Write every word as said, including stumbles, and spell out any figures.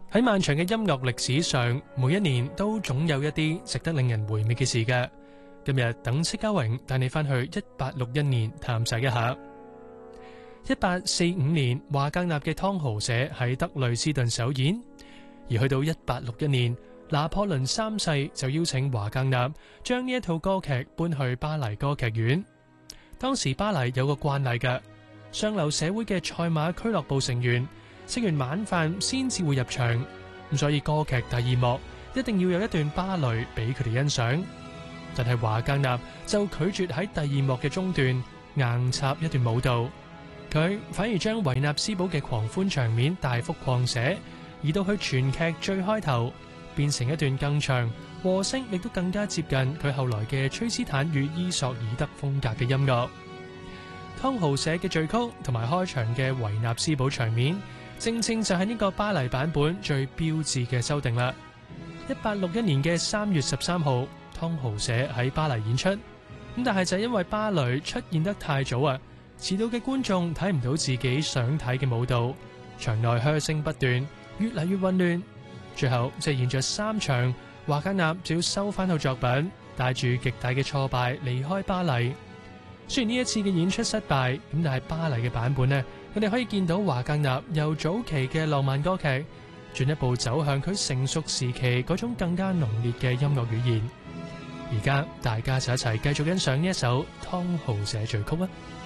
喺漫長嘅音樂歷史上，每一年都總有一啲值得令人回味嘅事嘅。今日等戚家榮帶你翻去一八六一年探索一下。一八四五年，華格納嘅湯豪社喺德累斯頓首演，而去到一八六一年，拿破崙三世就邀請華格納將呢一套歌劇搬去巴黎歌劇院。當時巴黎有個慣例嘅，上流社會嘅賽馬俱樂部成員食完晚飯先至會入場，咁所以歌劇第二幕一定要有一段芭蕾俾佢哋欣賞。但係華格納就拒絕喺第二幕嘅中段硬插一段舞蹈，佢反而將維納斯堡嘅狂歡場面大幅擴寫，移到去全劇最開頭，變成一段更長、和聲亦都更加接近佢後來嘅崔斯坦與伊索爾德風格嘅音樂。湯豪社嘅序曲同埋開場嘅維納斯堡場面，正正就係呢個巴黎版本最標誌嘅修訂啦。一八六一年嘅三月十三號，湯豪社喺巴黎演出，咁但係就因為芭蕾出現得太早啊，遲到嘅觀眾睇唔到自己想睇嘅舞蹈，場內噓聲不斷，越嚟越混亂。最後即係演咗三場，華格納就要收翻套作品，帶住極大嘅挫敗離開巴黎。雖然呢一次嘅演出失敗，咁但係巴黎嘅版本呢，我哋可以見到華格納由早期嘅浪漫歌劇，進一步走向佢成熟時期嗰種更加濃烈嘅音樂語言。而家大家就一齊繼續欣賞呢一首湯豪社序曲啊！